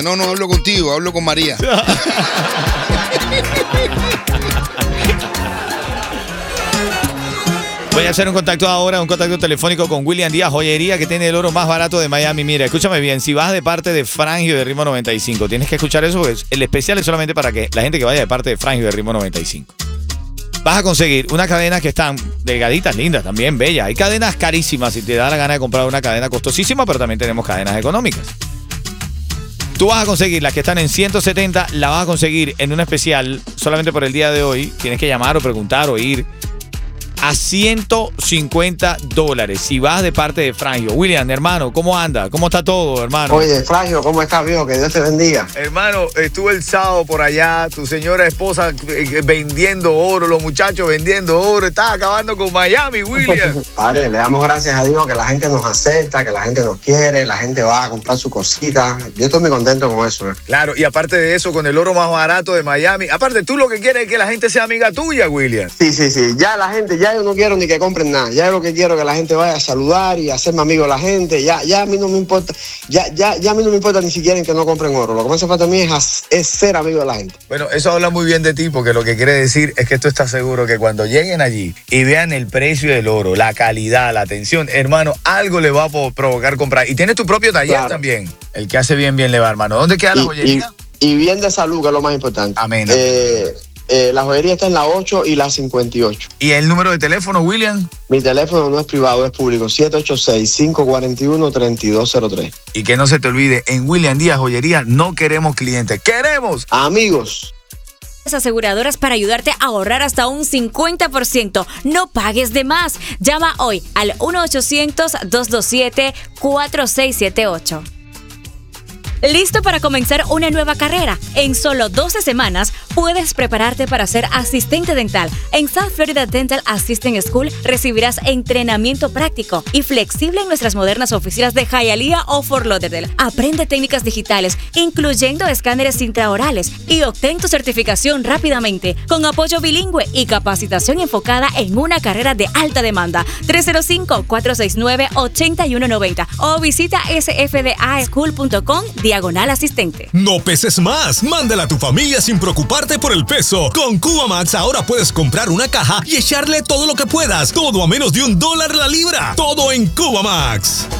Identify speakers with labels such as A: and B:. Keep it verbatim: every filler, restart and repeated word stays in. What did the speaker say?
A: No, no hablo contigo, hablo con María.
B: Voy a hacer un contacto ahora, un contacto telefónico con William Díaz, joyería que tiene el oro más barato de Miami. Mira, escúchame bien, si vas de parte de Frangio de Ritmo noventa y cinco, tienes que escuchar eso, porque el especial es solamente para que la gente que vaya de parte de Frangio de Ritmo noventa y cinco. Vas a conseguir unas cadenas que están delgaditas, lindas, también bellas. Hay cadenas carísimas si te da la gana de comprar una cadena costosísima, pero también tenemos cadenas económicas. Tú vas a conseguir las que están en ciento setenta, la vas a conseguir en un especial solamente por el día de hoy. Tienes que llamar o preguntar o ir a ciento cincuenta dólares si vas de parte de Frangio. William, hermano, ¿cómo anda? ¿Cómo está todo, hermano?
C: Oye, Frangio, ¿cómo estás, viejo? Que Dios te bendiga.
B: Hermano, estuve el sábado por allá, tu señora esposa eh, vendiendo oro, los muchachos vendiendo oro, estás acabando con Miami, William.
C: Padre, le damos gracias a Dios que la gente nos acepta, que la gente nos quiere, la gente va a comprar su cosita. Yo estoy muy contento con eso. ¿eh?
B: Claro, y aparte de eso, con el oro más barato de Miami, aparte tú lo que quieres es que la gente sea amiga tuya, William.
C: Sí, sí, sí, ya la gente, ya yo no quiero ni que compren nada, ya yo lo que quiero es que la gente vaya a saludar y a hacerme amigo de la gente, ya, ya a mí no me importa, ya, ya, ya a mí no me importa ni siquiera en que no compren oro, lo que me hace falta a mí es, es ser amigo de la gente.
B: Bueno, eso habla muy bien de ti, porque lo que quiere decir es que tú estás seguro que cuando lleguen allí y vean el precio del oro, la calidad, la atención, hermano, algo le va a provocar comprar. Y tienes tu propio taller claro. también, el que hace bien, bien le va, hermano. ¿Dónde queda la
C: y,
B: joyería?
C: Y, y bien de salud, que es lo más importante.
B: Amén.
C: Eh, Eh, la joyería está en la ocho y la cincuenta y ocho.
B: ¿Y el número de teléfono, William?
C: Mi teléfono no es privado, es público. siete ocho seis, cinco cuatro uno, tres dos cero tres.
B: Y que no se te olvide, en William Díaz Joyería no queremos clientes, queremos
C: amigos.
D: Aseguradoras para ayudarte a ahorrar hasta un cincuenta por ciento. No pagues de más. Llama hoy al uno ochocientos, dos dos siete, cuatro seis siete ocho. ¿Listo para comenzar una nueva carrera? En solo doce semanas puedes prepararte para ser asistente dental. En South Florida Dental Assistant School recibirás entrenamiento práctico y flexible en nuestras modernas oficinas de Hialeah o Fort Lauderdale. Aprende técnicas digitales, incluyendo escáneres intraorales, y obtén tu certificación rápidamente, con apoyo bilingüe y capacitación enfocada en una carrera de alta demanda. tres cero cinco, cuatro seis nueve, ocho uno nueve cero o visita s f d a school punto com diagonal asistente.
E: No peses más. Mándala a tu familia sin preocuparte por el peso. Con Cubamax ahora puedes comprar una caja y echarle todo lo que puedas. Todo a menos de un dólar la libra. Todo en Cubamax.